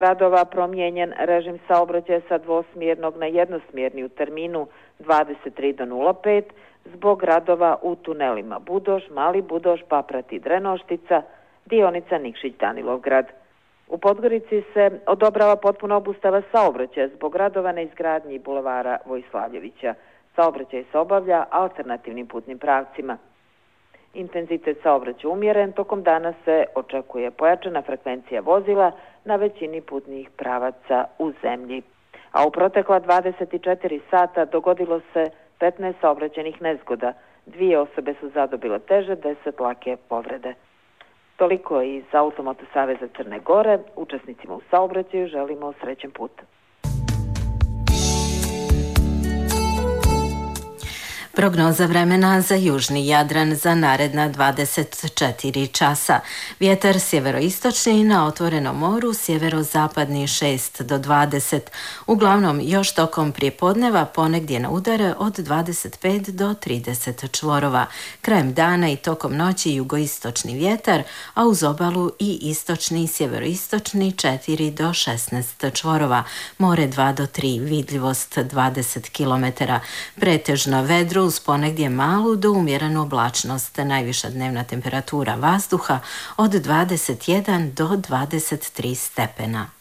gradova promijenjen režim saobraćaja sa dvosmjernog na jednosmjerni u terminu 23 do 05 zbog radova u tunelima Budoš, Mali Budoš, Paprati, Drenoštica, dionica Nikšić-Danilovgrad. U Podgorici se odobrava potpuna obustava saobraćaja zbog radova na izgradnji bulevara Vojslavljevića. Saobraćaj se obavlja alternativnim putnim pravcima. Intenzitet saobraćaja umjeren, tokom dana se očekuje pojačana frekvencija vozila na većini putnih pravaca u zemlji. A u protekla 24 sata dogodilo se 15 saobraćajnih nezgoda. 2 osobe su zadobile teže, 10 lake povrede. Toliko iz Automoto saveza Crne Gore. Učesnicima u saobraćaju želimo srećan put. Prognoza vremena za južni Jadran za naredna 24 časa. Vjetar sjeveroistočni na otvorenom moru, sjeverozapadni 6 do 20. Uglavnom još tokom prijepodneva ponegdje na udare od 25 do 30 čvorova. Krajem dana i tokom noći jugoistočni vjetar, a uz obalu i istočni i sjeveroistočni 4 do 16 čvorova. More 2 do 3, vidljivost 20 km. Pretežno vedro uz ponegdje malu do umjerenu oblačnost, najviša dnevna temperatura vazduha od 21 do 23 stepena.